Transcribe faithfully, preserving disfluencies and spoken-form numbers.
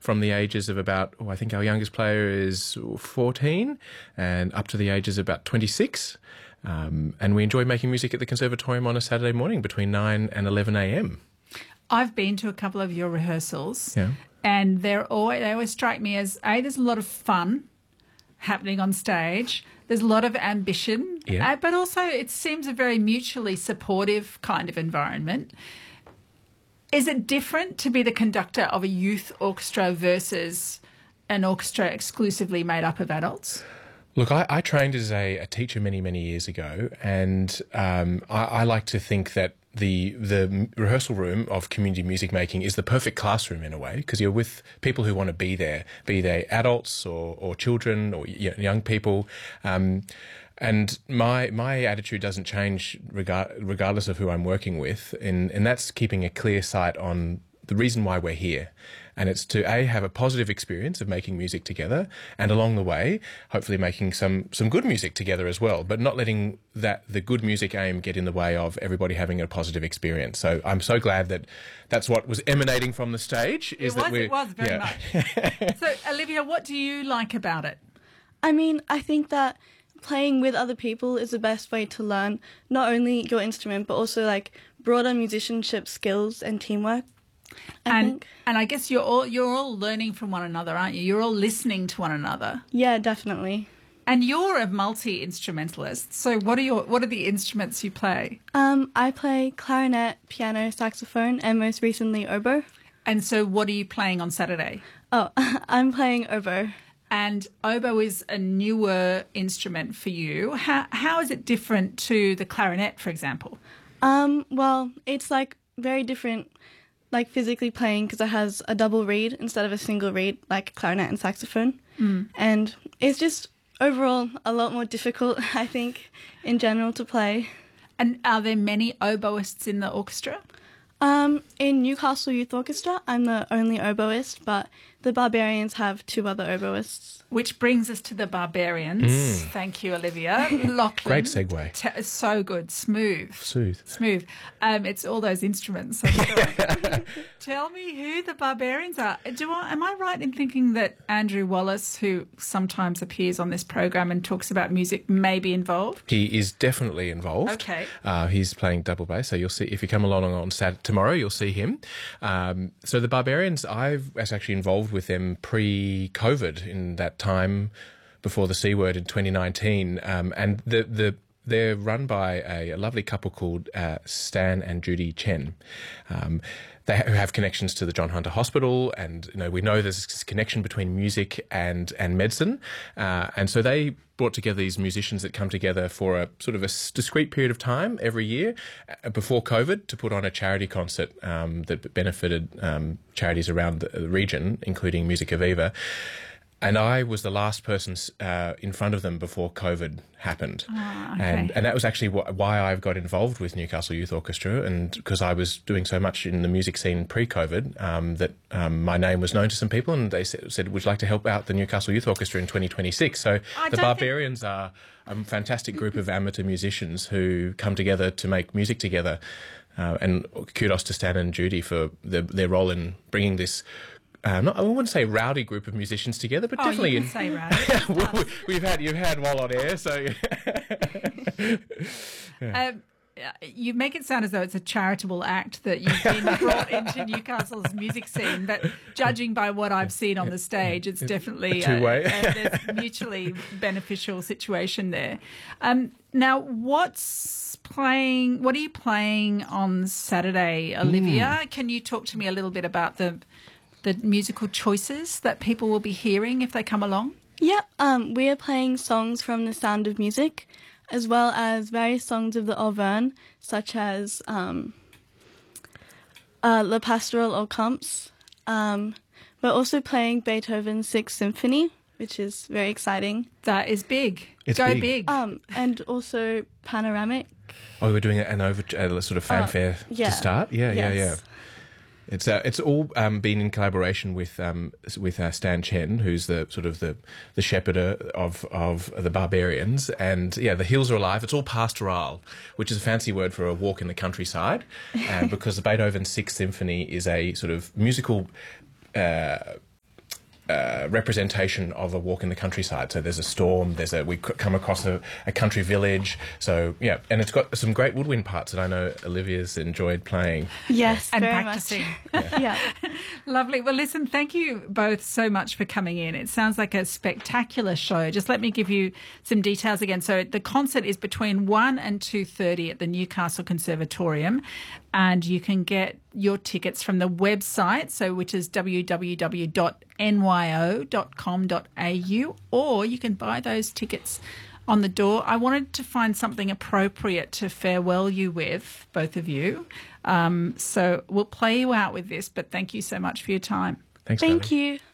from the ages of about, oh, I think our youngest player is fourteen and up to the ages of about twenty-six. Um, and we enjoy making music at the Conservatorium on a Saturday morning between nine and eleven a.m. I've been to a couple of your rehearsals, Yeah. and they're always, they always strike me as, A, there's a lot of fun happening on stage. There's a lot of ambition, Yeah. uh, but also it seems a very mutually supportive kind of environment. Is it different to be the conductor of a youth orchestra versus an orchestra exclusively made up of adults? Look, I, I trained as a, a teacher many, many years ago, and um, I, I like to think that the the rehearsal room of community music making is the perfect classroom in a way, because you're with people who want to be there, be they adults or, or children or y- young people. Um, and my my attitude doesn't change regard, regardless of who I'm working with, and, and that's keeping a clear sight on the reason why we're here. And it's to, A, have a positive experience of making music together, and along the way, hopefully making some, some good music together as well, but not letting that the good music aim get in the way of everybody having a positive experience. So I'm so glad that that's what was emanating from the stage. Is it was, that we're, it was very yeah. much. So, Olivia, what do you like about it? I mean, I think that playing with other people is the best way to learn not only your instrument, but also like broader musicianship skills and teamwork. I and think. and I guess you're all you're all learning from one another, aren't you? You're all listening to one another. Yeah, definitely. And you're a multi-instrumentalist. So what are your what are the instruments you play? Um, I play clarinet, piano, saxophone, and most recently oboe. And so what are you playing on Saturday? Oh, I'm playing oboe. And oboe is a newer instrument for you. How how is it different to the clarinet, for example? Um, well, it's like very different, like physically playing, because it has a double reed instead of a single reed, like clarinet and saxophone. Mm. And it's just overall a lot more difficult, I think, in general to play. And are there many oboists in the orchestra? Um, in Newcastle Youth Orchestra, I'm the only oboist, but the Barbarians have two other oboists. Which brings us to the Barbarians. Mm. Thank you, Olivia. Lachlan. Great segue. T- so good. Smooth. Smooth. Smooth. Um, it's all those instruments. I'm sure. Tell me who the Barbarians are. Do I, am I right in thinking that Andrew Wallace, who sometimes appears on this program and talks about music, may be involved? He is definitely involved. Okay. Uh, he's playing double bass, so you'll see, if you come along on Saturday, tomorrow, you'll see him. Um, so the Barbarians, I was actually involved with them pre-COVID in that time before the C word in twenty nineteen, um, and the the they're run by a, a lovely couple called uh, Stan and Judy Chen. Um, they ha- have connections to the John Hunter Hospital, and you know we know there's this connection between music and and medicine, uh, and so they brought together these musicians that come together for a sort of a discrete period of time every year uh, before COVID to put on a charity concert um, that benefited um, charities around the, the region, including Musica Viva. And I was the last person uh, in front of them before COVID happened. Oh, okay. And and that was actually wh- why I got involved with Newcastle Youth Orchestra, and because I was doing so much in the music scene pre-COVID um, that um, my name was known to some people, and they said, said, would you like to help out the Newcastle Youth Orchestra in twenty twenty-six? So I the don't Barbarians think... are a fantastic group of amateur musicians who come together to make music together. Uh, and kudos to Stan and Judy for the, their role in bringing this Uh, not, I wouldn't say rowdy group of musicians together, but oh, definitely you in. can say rowdy. We've had you've had while on air, so. Yeah. Um, you make it sound as though it's a charitable act that you've been brought into Newcastle's music scene, but judging by what I've seen on the stage, it's definitely a two-way. a, a, there's a mutually beneficial situation there. Um, now, what's playing? What are you playing on Saturday, Olivia? Mm. Can you talk to me a little bit about the the musical choices that people will be hearing if they come along? Yeah, um, we are playing songs from The Sound of Music, as well as various songs of the Auvergne, such as um, uh, La Pastorale aux Camps. Um, we're also playing Beethoven's Sixth Symphony, which is very exciting. That is big. It's Go big. big. Um, and also Panoramic. Oh, we're doing an over a sort of fanfare uh, yeah. to start. Yeah, yes. yeah, yeah. It's uh, it's all um, been in collaboration with um, with uh, Stan Chen, who's the sort of the the shepherder of of the Barbarians, and yeah, the hills are alive. It's all pastoral, which is a fancy word for a walk in the countryside, uh, because the Beethoven Sixth Symphony is a sort of musical. Uh, uh, representation of a walk in the countryside. So there's a storm, there's a we c- come across a, a country village. So yeah, and it's got some great woodwind parts that I know Olivia's enjoyed playing. Yes, And very practicing. much. Yeah. Lovely. Well, listen, thank you both so much for coming in. It sounds like a spectacular show. Just let me give you some details again. So the concert is between one and two thirty at the Newcastle Conservatorium, and you can get your tickets from the website, so which is w w w dot n y o dot com dot a u, or you can buy those tickets on the door. I wanted to find something appropriate to farewell you with, both of you. Um, so we'll play you out with this, but thank you so much for your time. Thanks, Thank darling. you.